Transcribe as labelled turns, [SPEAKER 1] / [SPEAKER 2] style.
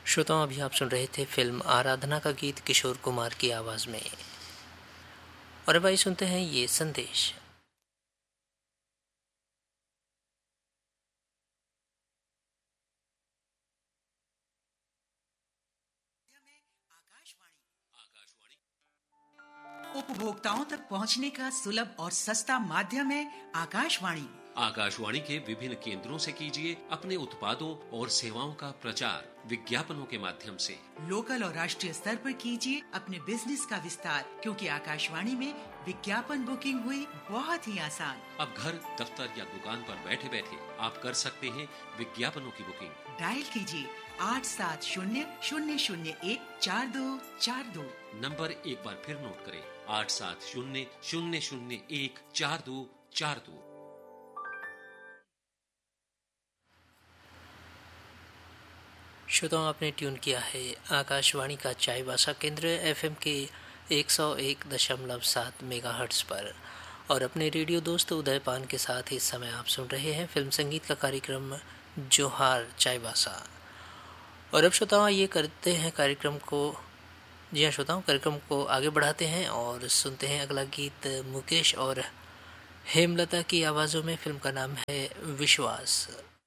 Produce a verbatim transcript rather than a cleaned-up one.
[SPEAKER 1] श्रोताओं, अभी आप सुन रहे थे फिल्म आराधना का गीत किशोर कुमार की आवाज में। और अब आइए सुनते हैं ये संदेश।
[SPEAKER 2] उपभोक्ताओं तक पहुंचने का सुलभ और सस्ता माध्यम है आकाशवाणी।
[SPEAKER 3] आकाशवाणी के विभिन्न केंद्रों से कीजिए अपने उत्पादों और सेवाओं का प्रचार विज्ञापनों के माध्यम से।
[SPEAKER 2] लोकल और राष्ट्रीय स्तर पर कीजिए अपने बिजनेस का विस्तार, क्योंकि आकाशवाणी में विज्ञापन बुकिंग हुई बहुत ही आसान।
[SPEAKER 3] अब घर, दफ्तर या दुकान पर बैठे बैठे आप कर सकते हैं विज्ञापनों की बुकिंग।
[SPEAKER 2] डायल कीजिए आठ सात शून्य शून्य शून्य एक चार दो चार दो।
[SPEAKER 3] नंबर एक बार फिर नोट करें, आठ सात शून्य शून्य शून्य एक चार दो चार दो।
[SPEAKER 1] श्रोताओं, आपने ट्यून किया है आकाशवाणी का चाईबासा केंद्र एफएम के एक सौ एक दशमलव सात मेगाहर्ट्ज़ पर, और अपने रेडियो दोस्त उदयपान के साथ इस समय आप सुन रहे हैं फिल्म संगीत का कार्यक्रम जोहार चाईबासा। और अब श्रोताओं, ये करते हैं कार्यक्रम को जी हाँ श्रोताओं कार्यक्रम को आगे बढ़ाते हैं और सुनते हैं अगला गीत मुकेश और हेमलता की आवाज़ों में। फिल्म का नाम है विश्वास।